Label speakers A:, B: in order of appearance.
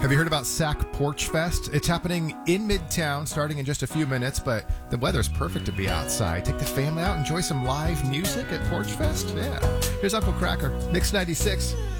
A: Have you heard about Sac Porch Fest? It's happening in Midtown starting in just a few minutes, but the weather's perfect to be outside. Take the family out, enjoy some live music at Porch Fest. Yeah. Here's Uncle Cracker, Mix 96.